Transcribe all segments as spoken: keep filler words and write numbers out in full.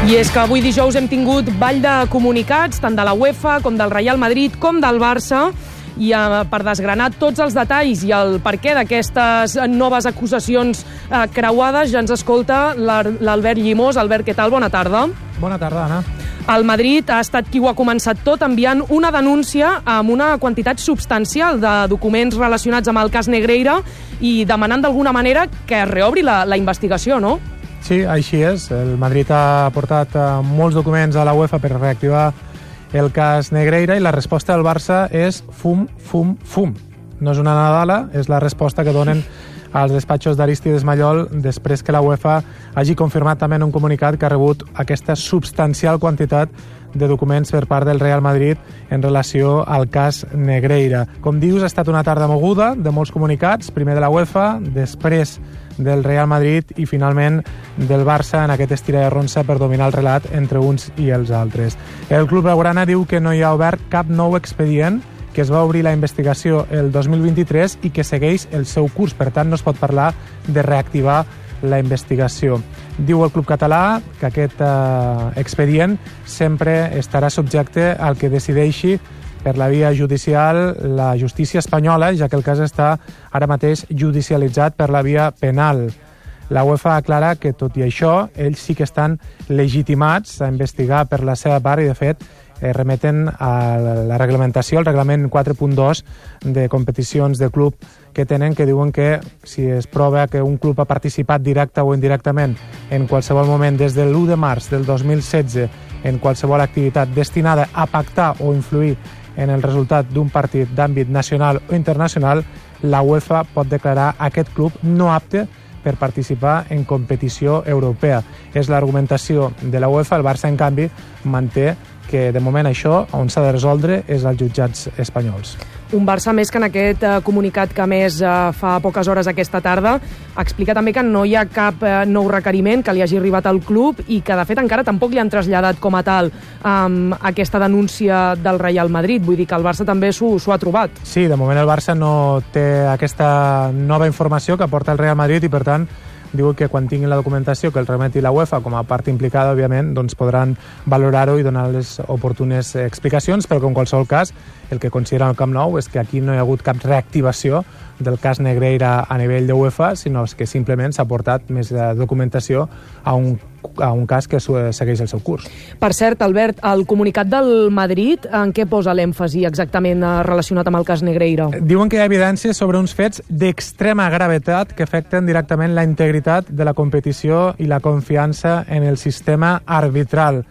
I és que avui dijous hem tingut ball de comunicats, tant de la UEFA com del Real Madrid com del Barça, i eh, per desgranar tots els detalls i el perquè d'aquestes noves acusacions eh, creuades ja ens escolta l'Albert Llimós. Albert, què tal? Bona tarda. Bona tarda, Anna. El Madrid ha estat qui ho ha començat tot enviant una denúncia amb una quantitat substancial de documents relacionats amb el cas Negreira i demanant d'alguna manera que es reobri la, la investigació, no? Sí, així és. El Madrid ha portat molts documents a la UEFA per reactivar el cas Negreira i la resposta del Barça és fum, fum, fum. No és una nadala, és la resposta que donen als despatxos d'Arístides Mallol després que la UEFA hagi confirmat també en un comunicat que ha rebut aquesta substancial quantitat de documents per part del Real Madrid en relació al cas Negreira. Com dius, ha estat una tarda moguda de molts comunicats, primer de la UEFA, després del Real Madrid i finalment del Barça en aquest estira de ronsa per dominar el relat entre uns i els altres. El club blaugrana diu que no hi ha obert cap nou expedient, que es va obrir la investigació el dos mil vint-i-tres i que segueix el seu curs. Per tant, no es pot parlar de reactivar la investigació. Diu el club català que aquest eh, expedient sempre estarà subjecte al que decideixi per la via judicial la justícia espanyola, ja que el cas està ara mateix judicialitzat per la via penal. La UEFA aclara que, tot i això, ells sí que estan legitimats a investigar per la seva part i, de fet, eh, remeten a la reglamentació, el reglament quatre punt dos de competicions de club que tenen, que diuen que si es prova que un club ha participat directa o indirectament en qualsevol moment des de l'u de març del dos mil setze en qualsevol activitat destinada a pactar o influir en el resultat d'un partit d'àmbit nacional o internacional, la UEFA pot declarar aquest club no apte per participar en competició europea. És l'argumentació de la UEFA. El Barça, en canvi, manté que de moment això on s'ha de resoldre és als jutjats espanyols. Un Barça més que en aquest eh, comunicat que més eh, fa poques hores aquesta tarda explica també que no hi ha cap eh, nou requeriment que li hagi arribat al club i que de fet encara tampoc li han traslladat com a tal um, aquesta denúncia del Real Madrid. Vull dir que el Barça també s'ho ha trobat. Sí, de moment el Barça no té aquesta nova informació que aporta el Real Madrid i per tant diu que quan tinguin la documentació que el remeti la UEFA com a part implicada, òbviament, doncs podran valorar-ho i donar les oportunes explicacions, però que en qualsevol cas el que considera el Camp Nou és que aquí no hi ha hagut cap reactivació del cas Negreira a nivell de UEFA, sinó que simplement s'ha portat més documentació a un, a un cas que segueix el seu curs. Per cert, Albert, el comunicat del Madrid en què posa l'èmfasi exactament relacionat amb el cas Negreira? Diuen que hi ha evidència sobre uns fets d'extrema gravetat que afecten directament la integritat de la competició i la confiança en el sistema arbitral.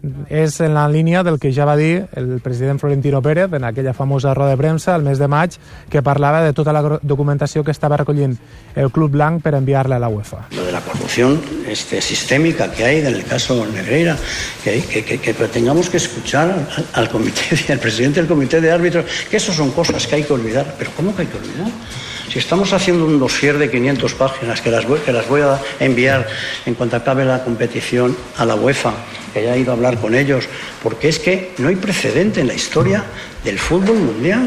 És en la línia del que ja va dir el president Florentino Pérez en aquella famosa roda de premsa el mes de maig, que parlava de tota la documentació que estaba recollint el Club Blanc per enviarla a la UEFA. Lo de la corrupción este, sistémica que hay en el caso Negreira, que, que, que, que tengamos que escuchar al, al comité, al presidente del comité de árbitros, que eso son cosas que hay que olvidar. ¿Pero cómo que hay que olvidar? Si estamos haciendo un dossier de quinientas páginas que las, voy, que las voy a enviar en cuanto acabe la competición a la UEFA, que ya he ido a hablar con ellos, porque es que no hay precedente en la historia del fútbol mundial.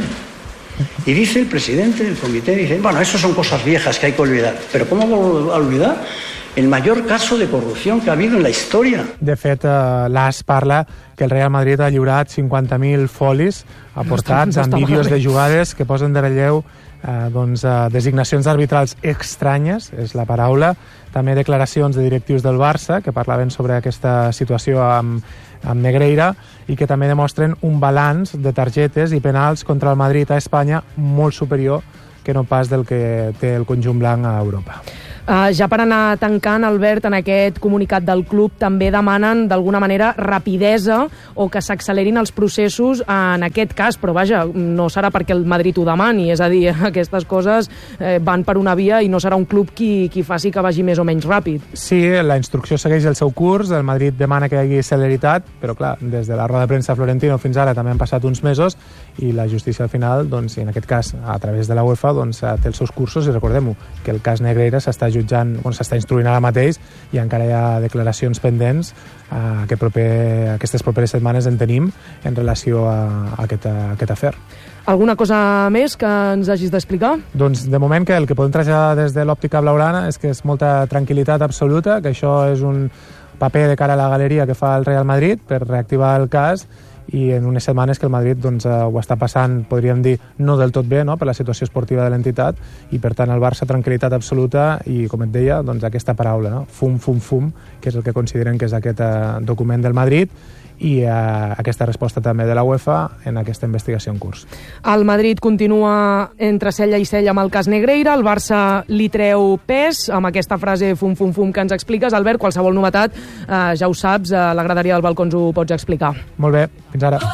Y dice el presidente del comité, dice, bueno, eso son cosas viejas que hay que olvidar. Pero ¿cómo vamos a olvidar el mayor caso de corrupción que ha habido en la història? De fet, eh, l'A S parla que el Real Madrid ha lliurat cinquanta mil folis aportats amb vídeos de jugades que posen de relleu eh, doncs, eh, designacions arbitrals estranyes, és la paraula, també declaracions de directius del Barça que parlaven sobre aquesta situació amb, amb Negreira i que també demostren un balanç de targetes i penals contra el Madrid a Espanya molt superior que no pas del que té el conjunt blanc a Europa. Uh, ja per anar tancant, Albert, en aquest comunicat del club també demanen d'alguna manera rapidesa o que s'accelerin els processos en aquest cas, però vaja, no serà perquè el Madrid ho demani, és a dir, aquestes coses eh, van per una via i no serà un club qui, qui faci que vagi més o menys ràpid. Sí, la instrucció segueix el seu curs, el Madrid demana que hi hagi celeritat, però clar, des de la roda de premsa Florentino fins ara també han passat uns mesos i la justícia al final, doncs, en aquest cas, a través de la UEFA, doncs, té els seus cursos i recordem-ho, que el cas Negreira s'està jutjant, on s'està instruint ara mateix i encara hi ha declaracions pendents eh, que proper, aquestes properes setmanes en tenim en relació a, a, aquest, a aquest afer. Alguna cosa més que ens hagis d'explicar? Doncs de moment que el que podem traslladar des de l'òptica blaugrana és que és molta tranquil·litat absoluta, que això és un, paper de cara a la galeria que fa el Real Madrid per reactivar el cas, i en unes setmanes que el Madrid doncs, ho està passant, podríem dir, no del tot bé, no?, per la situació esportiva de l'entitat, i per tant el Barça tranquil·litat absoluta i, com et deia, doncs, aquesta paraula, no? Fum, fum, fum, que és el que consideren que és aquest uh, document del Madrid, i uh, aquesta resposta també de la UEFA en aquesta investigació en curs. El Madrid continua entre cella i cella amb el cas Negreira, el Barça li treu pes amb aquesta frase fum, fum, fum que ens expliques. Albert, qualsevol novetat, eh, ja ho saps, a la graderia del balcó ens ho pots explicar. Molt bé, fins ara.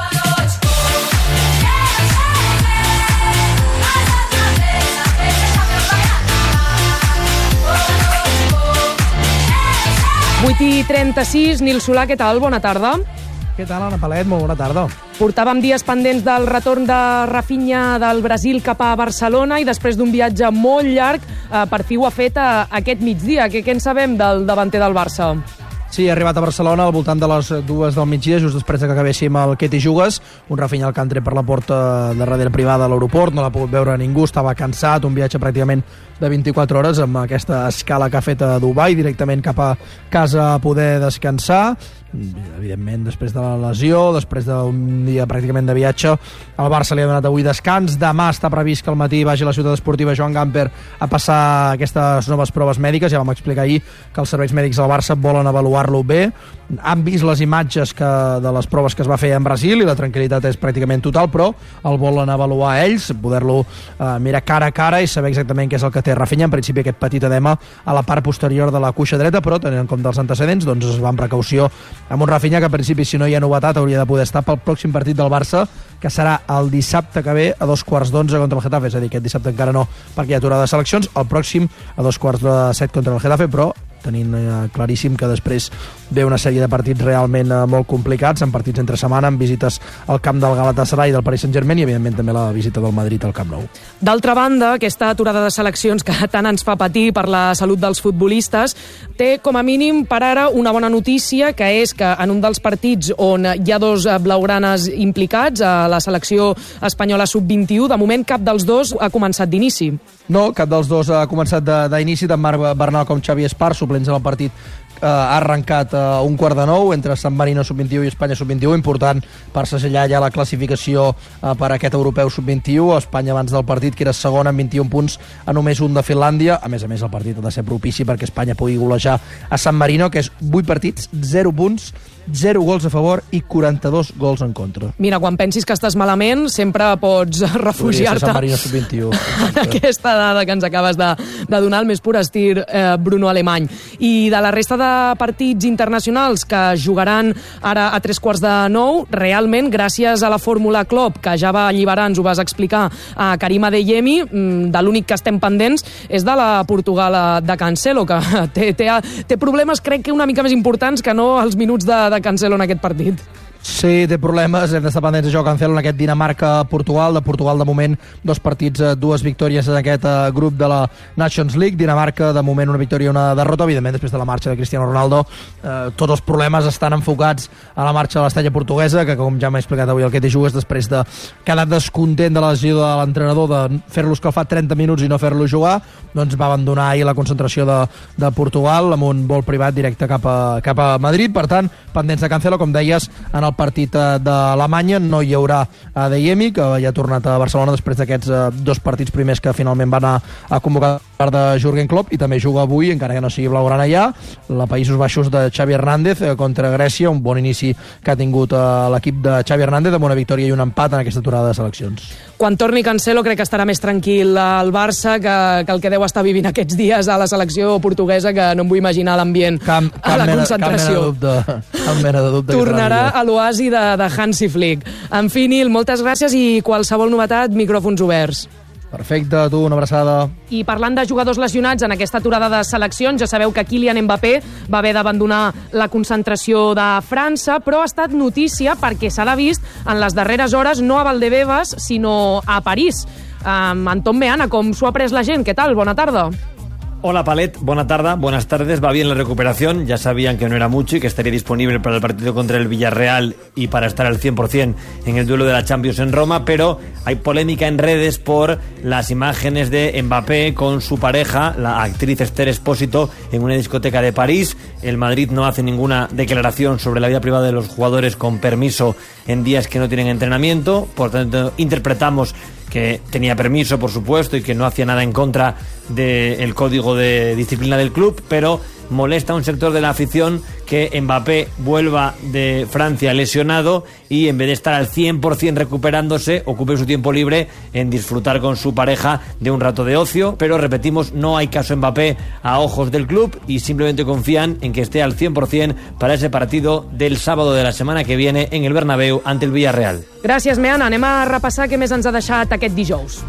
vuit i trenta-sis, Nil Solà, què tal? Bona tarda. Què tal, Anna Palet? Molt bona tarda. Portàvem dies pendents del retorn de Rafinha del Brasil cap a Barcelona i després d'un viatge molt llarg, eh, per fi ho ha fet a, aquest migdia. Què, què en sabem del davanter del Barça? Sí, ha arribat a Barcelona al voltant de les dues del migdia, just després que acabéssim el Què t'hi jugues. Un Rafinha al que ha entrat per la porta de darrere privada a l'aeroport, no l'ha pogut veure ningú, estava cansat, un viatge pràcticament de vint-i-quatre hores amb aquesta escala que ha fet a Dubai, directament cap a casa a poder descansar. Evidentment, després de la lesió, després d'un dia pràcticament de viatge, el Barça li ha donat avui descans. Demà està previst que al matí vagi a la ciutat esportiva Joan Gamper a passar aquestes noves proves mèdiques. Ja vam explicar ahir que els serveis mèdics del Barça volen avaluar-lo bé. Han vist les imatges que, de les proves que es va fer en Brasil i la tranquil·litat és pràcticament total, però el volen avaluar ells, poder-lo eh, mirar cara a cara i saber exactament què és el que té Rafinha. En principi aquest petit edema a la part posterior de la cuixa dreta, però tenint en compte els antecedents, doncs es va amb precaució amb un Rafinha que, en principi, si no hi ha novetat, hauria de poder estar pel pròxim partit del Barça, que serà el dissabte que ve a dos quarts d'onze contra el Getafe. És a dir, aquest dissabte encara no, perquè hi ha aturada de seleccions. El pròxim a dos quarts de set contra el Getafe, però tenint eh, claríssim que després ve una sèrie de partits realment eh, molt complicats, en partits entre setmana, amb visites al camp del Galatasaray i del Paris Saint-Germain i, evidentment, també la visita del Madrid al Camp Nou. D'altra banda, aquesta aturada de seleccions que tant ens fa patir per la salut dels futbolistes té, com a mínim, per ara, una bona notícia, que és que en un dels partits on hi ha dos blaugranes implicats, a la selecció espanyola sub vint-i-u, de moment cap dels dos ha començat d'inici. No, cap dels dos ha començat d'inici, tant Marc Bernal com Xavi Esparso, plens en el partit, eh, ha arrencat eh, un quart de nou entre San Marino sub vint-i-u i Espanya sub vint-i-u, important per segellar ja la classificació eh, per aquest europeu sub vint-i-u. Espanya abans del partit, que era segona amb vint-i-un punts a només un de Finlàndia. A més a més, el partit ha de ser propici perquè Espanya pugui golejar a San Marino, que és vuit partits, zero punts, zero gols a favor i quaranta-dos gols en contra. Mira, quan pensis que estàs malament, sempre pots refugiar-te en aquesta dada que ens acabes de, de donar, el més pur estir eh, Bruno Alemany. I de la resta de partits internacionals que jugaran ara a tres quarts de nou, realment, gràcies a la Fórmula Club, que ja va alliberar, ens ho vas explicar, a Karim Adeyemi, de l'únic que estem pendents és de la Portugal de Cancelo, que té, té, té problemes, crec que una mica més importants que no els minuts de de Cancelo en aquest partit. Sí, té problemes, hem d'estar pendents de jo Cancelo en aquest Dinamarca-Portugal. De Portugal, de moment, dos partits, dues victòries en aquest uh, grup de la Nations League. Dinamarca, de moment, una victòria i una derrota. Evidentment, després de la marxa de Cristiano Ronaldo, uh, tots els problemes estan enfocats a la marxa de l'estella portuguesa, que, com ja m'he explicat avui el Què t'hi jugues, després de quedar descontent de la lesió de l'entrenador, de fer-lo escalfar trenta minuts i no fer-lo jugar, doncs va abandonar ahir la concentració de, de Portugal amb un vol privat directe cap a, cap a Madrid. Per tant, pendents de Cancelo, com deies, en el partit d'Alemanya no hi haurà Adeyemi, que ja ha tornat a Barcelona després d'aquests dos partits primers que finalment va anar a convocar part de Jürgen Klopp, i també juga avui, encara que no sigui blaugrana ja, la Països Baixos de Xavi Hernández contra Grècia, un bon inici que ha tingut l'equip de Xavi Hernández amb una victòria i un empat en aquesta aturada de seleccions. Quan torni Cancelo crec que estarà més tranquil al Barça que, que el que deu estar vivint aquests dies a la selecció portuguesa, que no em vull imaginar l'ambient a la concentració. Cap mena de dubte. Cap mena de dubte. Tornarà a l'oasi de, de Hansi Flick. En fi, Nil, moltes gràcies i qualsevol novetat, micròfons oberts. Perfecte, tu, una abraçada. I parlant de jugadors lesionats en aquesta aturada de seleccions, ja sabeu que Kylian Mbappé va haver d'abandonar la concentració de França, però ha estat notícia perquè se l'ha vist en les darreres hores no a Valdebebas, sinó a París. Um, Anton Meana, com s'ho ha pres la gent? Què tal? Bona tarda. Hola Palet, buena tarde, buenas tardes. Va bien la recuperación, ya sabían que no era mucho y que estaría disponible para el partido contra el Villarreal y para estar al cien por ciento en el duelo de la Champions en Roma, pero hay polémica en redes por las imágenes de Mbappé con su pareja, la actriz Esther Expósito, en una discoteca de París. El Madrid no hace ninguna declaración sobre la vida privada de los jugadores con permiso en días que no tienen entrenamiento, por tanto interpretamos que tenía permiso, por supuesto, y que no hacía nada en contra del código de disciplina del club, pero molesta a un sector de la afición que Mbappé vuelva de Francia lesionado y en vez de estar al cien por ciento recuperándose, ocupe su tiempo libre en disfrutar con su pareja de un rato de ocio. Pero repetimos, no hay caso Mbappé a ojos del club y simplemente confían en que esté al cien por ciento para ese partido del sábado de la semana que viene en el Bernabéu ante el Villarreal. Gràcies, Meana. Anem a repassar què més ens ha deixat aquest dijous.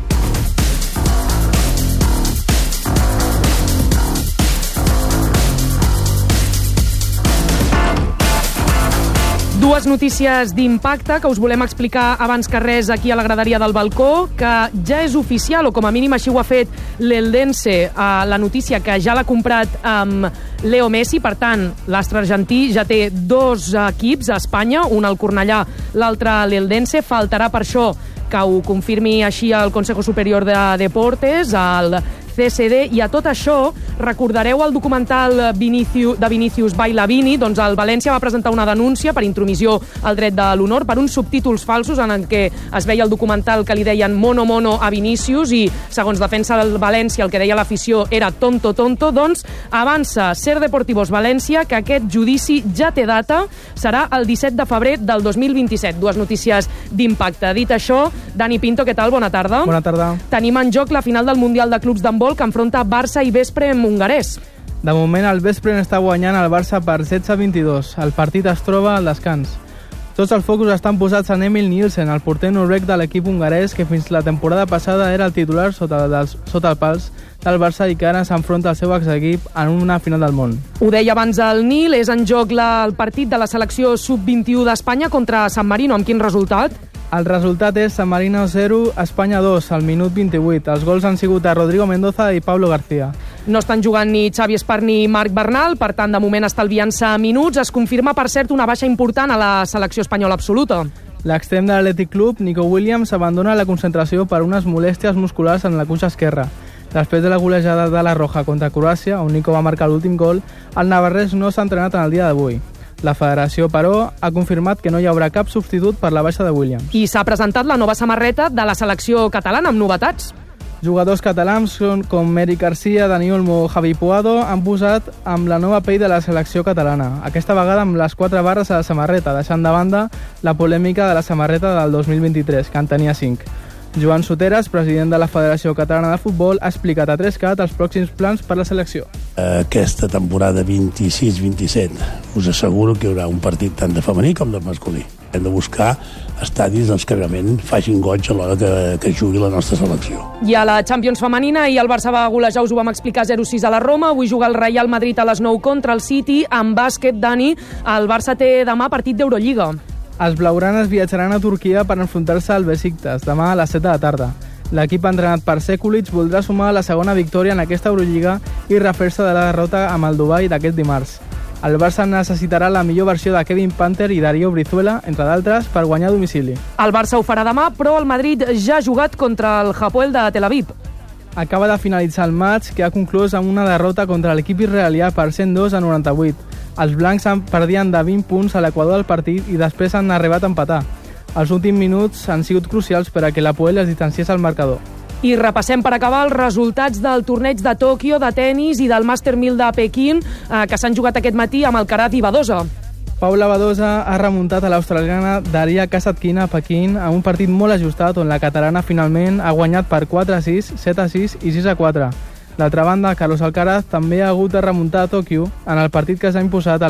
Dues notícies d'impacte que us volem explicar abans que res aquí a la graderia del balcó, que ja és oficial, o com a mínim així ho ha fet l'Eldense, eh, la notícia que ja l'ha comprat amb Leo Messi. Per tant, l'astre argentí ja té dos equips a Espanya, un al Cornellà, l'altre a l'Eldense. Faltarà per això que ho confirmi així el Consejo Superior de Deportes, el C S D, i a tot això recordareu el documental Vinicius, de Vinicius Bailavini. Doncs el València va presentar una denúncia per intromissió al dret de l'honor per uns subtítols falsos en el que es veia el documental que li deien mono mono a Vinicius i segons defensa el València el que deia l'afició era tonto tonto. Doncs avança Ser Deportivos València que aquest judici ja té data, serà el disset de febrer del dos mil vint-i-set. Dues notícies d'impacte. Dit això, Dani Pinto, què tal? Bona tarda. Bona tarda. Tenim en joc la final del Mundial de Clubs d'handbol que enfronta Barça i Vespre en hongarès. De moment el Vespre està guanyant el Barça per setze a vint-i-dos. El partit es troba al descans. Tots els focus estan posats en Emil Nielsen, el porter noruec de l'equip hongarès que fins la temporada passada era el titular sota, dels, sota el pals del Barça i que ara s'enfronta al seu exequip en una final del món. Ho deia abans el Nil, és en joc la, el partit de la selecció sub vint-i-u d'Espanya contra San Marino. Amb quin resultat? El resultat és San Marino zero, Espanya dos, al minut vint-i-vuit. Els gols han sigut de Rodrigo Mendoza i Pablo García. No estan jugant ni Xavi Espart ni Marc Bernal, per tant, de moment estalviant-se minuts. Es confirma, per cert, una baixa important a la selecció espanyola absoluta. L'extrem de l'Atlètic Club, Nico Williams, abandona la concentració per unes molèsties musculars en la cuixa esquerra. Després de la golejada de la Roja contra Croàcia, on Nico va marcar l'últim gol, el navarrès no s'ha entrenat en el dia d'avui. La federació, però, ha confirmat que no hi haurà cap substitut per la baixa de Williams. I s'ha presentat la nova samarreta de la selecció catalana amb novetats. Jugadors catalans com Eric Garcia, Dani Olmo o Javi Puado han posat amb la nova pell de la selecció catalana, aquesta vegada amb les quatre barres a la samarreta, deixant de banda la polèmica de la samarreta del dos mil vint-i-tres, que en tenia cinc. Joan Soteras, president de la Federació Catalana de Futbol, ha explicat a tres cat els pròxims plans per la selecció. Aquesta temporada vint-i-sis vint-i-set us asseguro que hi haurà un partit tant de femení com de masculí. Hem de buscar estadis doncs, que realment facin goig a l'hora que, que jugui la nostra selecció. I a la Champions femenina, i el Barça va golejar, us ho vam explicar, zero sis a la Roma. Avui juga el Real Madrid a les nou contra el City. En bàsquet, Dani, el Barça té demà partit d'Eurolliga. Els blaugranes viatjaran a Turquia per enfrontar-se al Besiktas demà a les set de la tarda. L'equip entrenat per Sekulic voldrà sumar la segona victòria en aquesta Eurolliga i refer-se de la derrota amb el Dubai d'aquest dimarts. El Barça necessitarà la millor versió de Kevin Panther i Darío Brizuela, entre d'altres, per guanyar a domicili. El Barça ho farà demà, però el Madrid ja ha jugat contra el Hapoel de Tel Aviv. Acaba de finalitzar el maig, que ha conclòs amb una derrota contra l'equip israelià per cent dos a noranta-vuit. Els blancs perdien de vint punts a l'equador del partit i després han arribat a empatar. Els últims minuts han sigut crucials per a que l'Hapoel es distanciés al marcador. I repassem per acabar els resultats del torneig de Tòquio de tennis i del Master mil de Pequín, eh, que s'han jugat aquest matí amb Alcaraz i Badosa. Paula Badosa ha remuntat a l'australiana Daria Kasatkina a Pequín a un partit molt ajustat on la catalana finalment ha guanyat per quatre a sis, set a sis i sis a quatre. D'altra banda, Carlos Alcaraz també ha hagut de remuntar a Tòquio en el partit que s'ha imposat a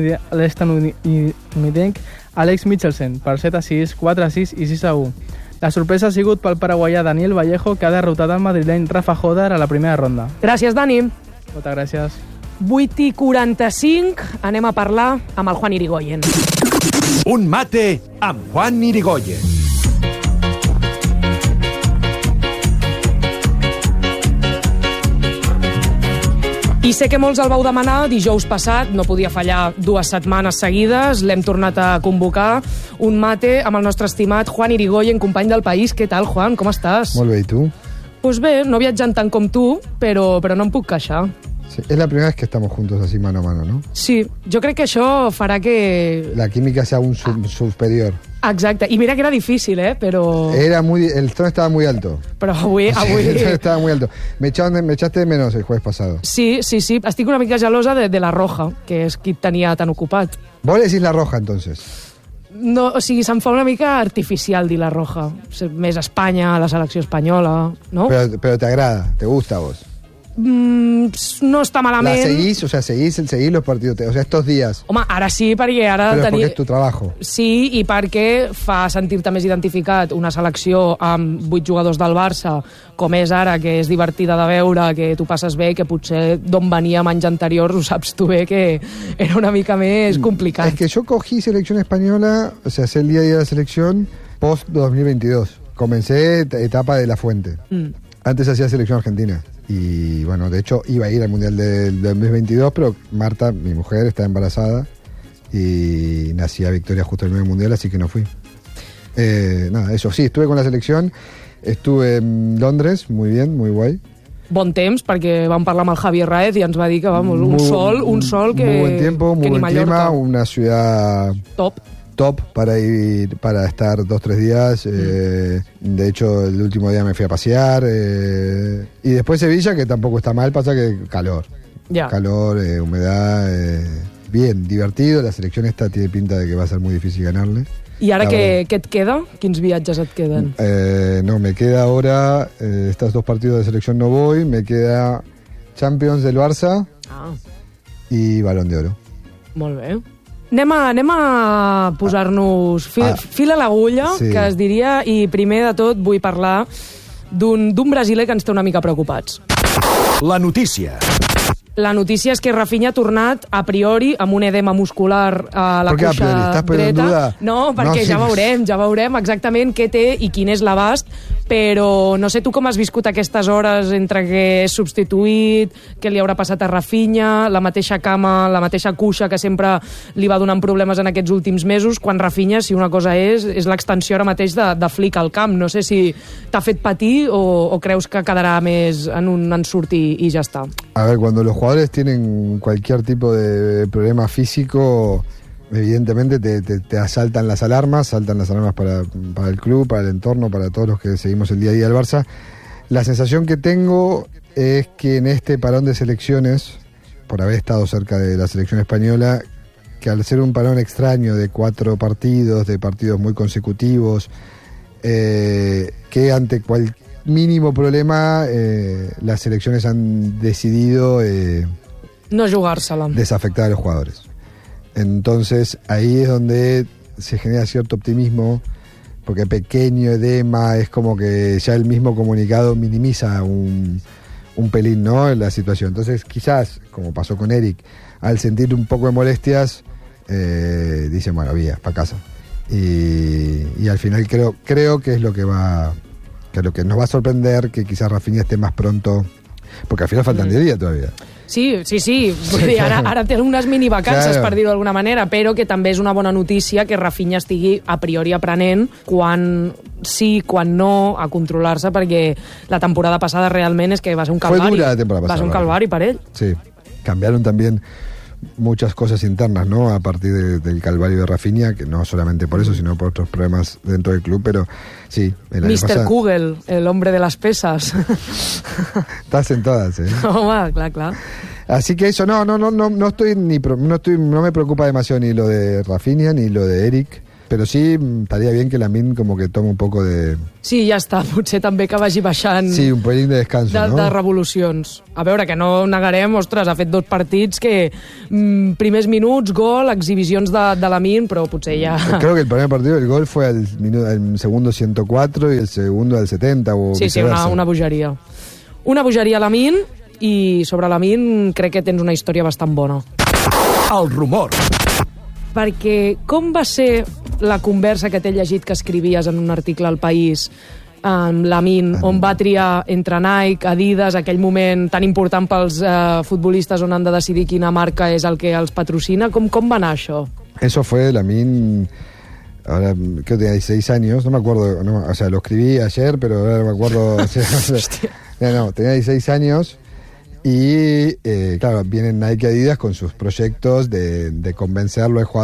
l'estadounidenc Alex Michelsen per set a sis, quatre a sis i sis a u. La sorpresa ha sigut pel paraguaià Daniel Vallejo, que ha derrotat el madrileny Rafa Joder a la primera ronda. Gràcies, Dani. Moltes gràcies. vuit i quaranta-cinc, anem a parlar amb el Juan Irigoyen. Un mate amb Juan Irigoyen. I sé que molts el vau demanar dijous passat, no podia fallar dues setmanes seguides, l'hem tornat a convocar, un mate amb el nostre estimat Juan Irigoyen, company del País. Què tal, Juan? Com estàs? Molt bé, i tu? Pues bé, no viatjant tant com tu, però, però no em puc queixar. Sí, es la primera vez que estamos juntos así mano a mano, ¿no? Sí, jo crec que això farà que... La química sea un sub superior. Exacte, i mira que era difícil, eh, però... Era muy, el tono estaba muy alto. Però avui... avui... El tono estaba muy alto. Me, echaron, me echaste de menos el jueves pasado. Sí, sí, sí. Estic una mica gelosa de, de la Roja, que és qui et tenia tan ocupat. Vos le decís la Roja, entonces. No, o sigui, se'm fa una mica artificial dir la Roja. Més Espanya, la selecció espanyola, no? Pero, pero te agrada, te gusta a vos. Mm, no està malament. ¿La seguís? O sea, ¿seguís, seguís los partidos? O sea, estos días. Home, ara sí, perquè ara... Però és tenia... perquè és tu trabajo. Sí, i perquè fa sentir-te més identificat una selecció amb vuit jugadors del Barça, com és ara, que és divertida de veure, que tu passes bé, que potser d'on veníem anys anteriors, ho saps tu bé, que era una mica més complicat. Es que yo cogí selección española, o sea, hace el día a día de la selección post dos mil veintidós. Comencé etapa de La Fuente. Mm. Antes hacía selección argentina. Y bueno, de hecho iba a ir al Mundial del dos mil veintidós, pero Marta, mi mujer, está embarazada y nacía Victoria justo en el nuevo Mundial, así que no fui. Eh, nada, eso sí, estuve con la selección, estuve en Londres, muy bien, muy guay. Bon temps, perquè vam parlar amb el Javier Raez i ens va dir que vamos, un muy, sol, un sol que... Muy buen tiempo, muy buen clima, una ciudad... Top. Top para ir, para estar dos, tres días. Eh, mm. De hecho, el último día me fui a pasear. Eh, y después Sevilla, que tampoco está mal, pasa que calor. Yeah. Calor, eh, humedad. Eh, bien, divertido. La selección esta tiene pinta de que va a ser muy difícil ganarle. I ara què, què et queda? Quins viatges et queden? Eh, no, me queda ahora, eh, estos dos partidos de selección no voy, me queda Champions del Barça ah. y Balón de Oro. Molt bé. Anem a, anem a posar-nos fil, ah, fil a l'agulla, sí. que es diria, i primer de tot vull parlar d'un brasiler que ens té una mica preocupats. La notícia. La notícia és que Rafinha ha tornat a priori amb un edema muscular a la cuixa dreta. No, perquè no, sí. ja veurem, ja veurem exactament què té i quin és l'abast, però no sé tu com has viscut aquestes hores entre que és substituït, què li haurà passat a Rafinha, la mateixa cama, la mateixa cuixa que sempre li va donant problemes en aquests últims mesos, quan Rafinha, si una cosa és, és l'extensió ara mateix de, de Flick al camp. No sé si t'ha fet patir o, o creus que quedarà més en un ensurt i, i ja està. A ver, cuando los jugadores tienen cualquier tipo de problema físico, evidentemente te, te, te asaltan las alarmas, saltan las alarmas para, para el club, para el entorno, para todos los que seguimos el día a día del Barça. La sensación que tengo es que en este parón de selecciones, por haber estado cerca de la selección española, que al ser un parón extraño de cuatro partidos, de partidos muy consecutivos, eh, que ante cualquier mínimo problema, eh, las selecciones han decidido eh, no jugársela, desafectar a los jugadores. Entonces ahí es donde se genera cierto optimismo, porque pequeño edema es como que ya el mismo comunicado minimiza un, un pelín, ¿no?, en la situación. Entonces quizás, como pasó con Eric, al sentir un poco de molestias, eh, dicen, bueno, vía, para casa. Y, y al final creo, creo que es lo que va... que lo que nos va a sorprender que quizás Rafinha esté más pronto, porque al final faltan diez días todavía. Sí, sí, sí. Vull dir, ara, ara té unes mini vacances, claro, per dir-ho d'alguna manera, però que també és una bona notícia que Rafinha estigui a priori aprenent quan sí, quan no, a controlar-se, perquè la temporada passada realment és que va ser un calvari. Fue dura la temporada pasada. Va ser un calvari per ell. Sí, cambiaron también muchas cosas internas, ¿no?, a partir de, del calvario de Rafinha, que no solamente por eso, sino por otros problemas dentro del club, pero sí. El mister Pasado... Kugel, el hombre de las pesas. Estás en todas, ¿eh? Home, clar, clar. Así que eso, no, no, no, no, no estoy ni, no estoy, no me preocupa demasiado ni lo de Rafinha ni lo de Eric. Però sí, estaria bé que Lamine como que tome un poco de... Sí, ja està, potser també que vagi baixant... Sí, un pelín de descanso, de, ¿no? De revolucions. A veure, que no negarem, ostres, ha fet dos partits que mm, primers minuts, gol, exhibicions de, de Lamine, però potser ja... Creo que el primer partido, el gol fue al, minuto, al segundo ciento cuatro y el segundo al setenta. O sí, sí, una, una bogeria. Una bogeria a Lamine, i sobre Lamine crec que tens una història bastant bona. El rumor. Perquè com va ser la conversa que t'he llegit que escrivies en un article al País amb Lamine, on va triar entre Nike, Adidas, aquell moment tan important pels eh, futbolistes on han de decidir quina marca és el que els patrocina. Com, com va anar això? Eso fue Lamine, ahora creo que tenía dieciséis años, no me acuerdo, no, o sea, lo escribí ayer, pero ahora no me acuerdo. O sea, no, no, tenía dieciséis años y, eh, claro, vienen Nike y Adidas con sus proyectos de, de convencerlo de jugar